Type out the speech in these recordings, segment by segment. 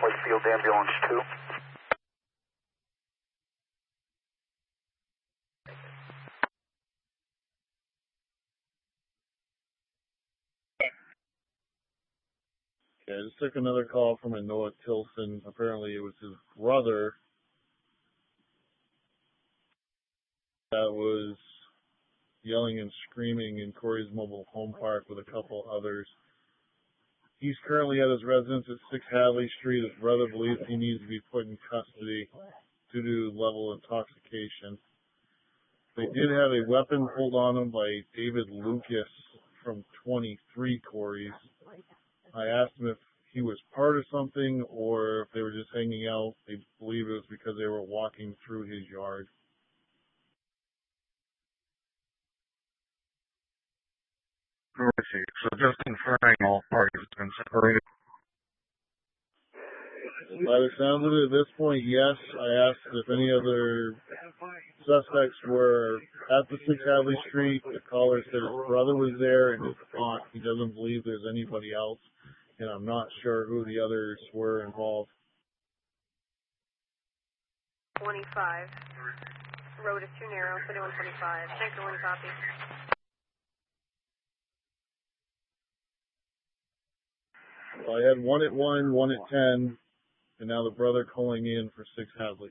Whitefield Ambulance 2. Okay, I just took another call from a Noah Tilson. Apparently it was his brother that was yelling and screaming in Corey's mobile home park with a couple others. He's currently at his residence at 6 Hadley Street. His brother believes he needs to be put in custody due to level of intoxication. They did have a weapon pulled on him by David Lucas from 23 Corey's. I asked him if he was part of something or if they were just hanging out. They believe it was because they were walking through his yard. Let's see. So just confirming all parties have been separated. By the sounds of it, at this point, yes. I asked if any other suspects were at the 6 Hadley Street. The caller said his brother was there and his aunt. He doesn't believe there's anybody else, and I'm not sure who the others were involved. 25. Road is too narrow, 2125. Thanks for one copy. So I had one at 1, one at 10, and now the brother calling in for 6 Hadley.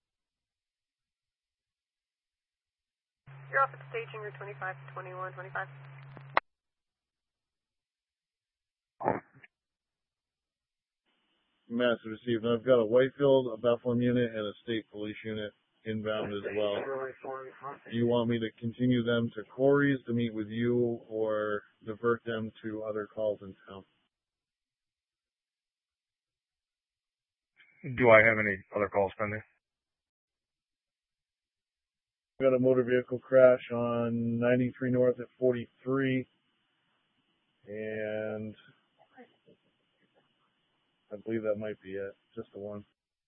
You're off at the staging route 25 to 21, 25. Massive received. And I've got a Whitefield, a Bethlehem unit, and a state police unit inbound as well. Do you want me to continue them to Corey's to meet with you or divert them to other calls in town? Do I have any other calls pending? We got a motor vehicle crash on 93 North at 43, and I believe that might be it, just the one.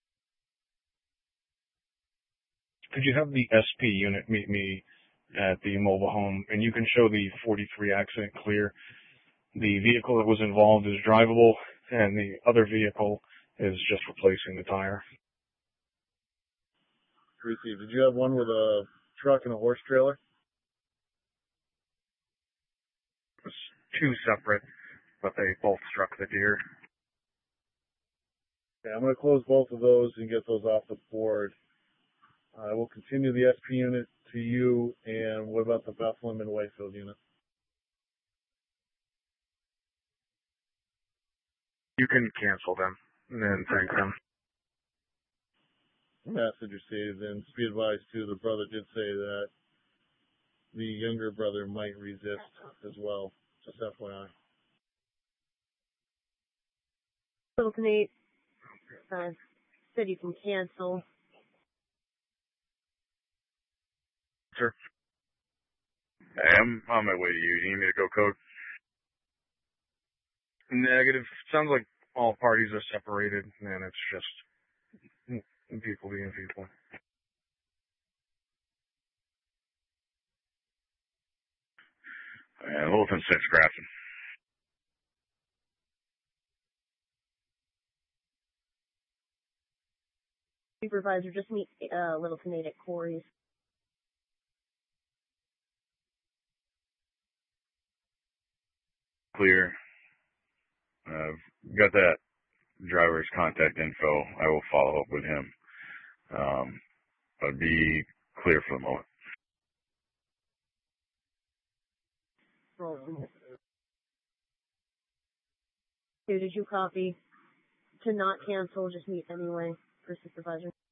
Could you have the SP unit meet me at the mobile home, and you can show the 43 accident clear. The vehicle that was involved is drivable, and the other vehicle is just replacing the tire. Received. Did you have one with a truck and a horse trailer? It was two separate, but they both struck the deer. Okay, I'm going to close both of those and get those off the board. I will continue the SP unit to you, and what about the Bethlehem and Whitefield unit? You can cancel them and then thank them. Message received, and to be advised too, the brother did say that the younger brother might resist as well, just FYI. Lieutenant Nate said you can cancel. Sure. I'm on my way to you. Do you need me to go code? Negative. Sounds like all parties are separated, and it's just people being people. Littleton 6, Grafton. Supervisor, just meet Littleton Nate at Corey's. Clear. Got that driver's contact info. I will follow up with him. But be clear for the moment. Did you copy? To not cancel, just meet anyway for supervisor.